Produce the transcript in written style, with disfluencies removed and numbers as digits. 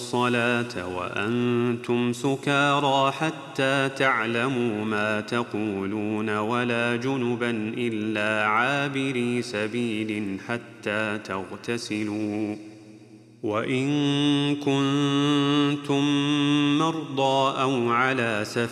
الصلاة وأنتم سكارى حتى تعلموا ما تقولون ولا جنبا إلا عابري سبيل حتى تغتسلوا وإن كنتم مرضى أو على سفر